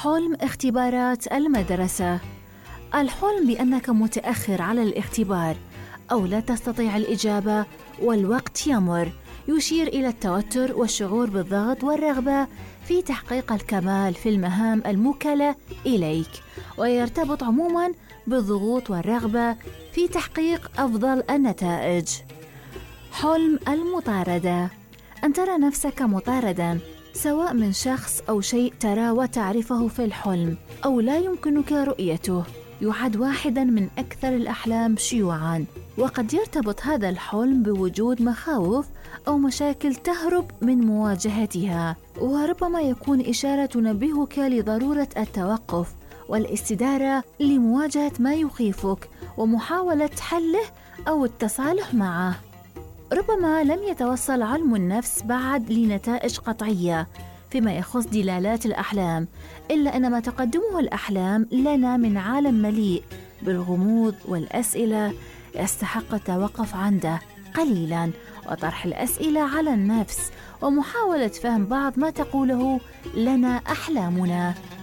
حلم اختبارات المدرسة. الحلم بأنك متأخر على الاختبار أو لا تستطيع الإجابة والوقت يمر يشير إلى التوتر والشعور بالضغط والرغبة في تحقيق الكمال في المهام الموكلة إليك، ويرتبط عموماً بالضغوط والرغبة في تحقيق أفضل النتائج. حلم المطاردة: أن ترى نفسك مطارداً سواء من شخص أو شيء ترى وتعرفه في الحلم أو لا يمكنك رؤيته، يعد واحداً من أكثر الأحلام شيوعاً، وقد يرتبط هذا الحلم بوجود مخاوف أو مشاكل تهرب من مواجهتها، وربما يكون إشارة تنبهك لضرورة التوقف والاستدارة لمواجهة ما يخيفك ومحاولة حله أو التصالح معه. ربما لم يتوصل علم النفس بعد لنتائج قطعية فيما يخص دلالات الأحلام، إلا أن ما تقدمه الأحلام لنا من عالم مليء بالغموض والأسئلة يستحق التوقف عنده قليلاً وطرح الأسئلة على النفس ومحاولة فهم بعض ما تقوله لنا أحلامنا.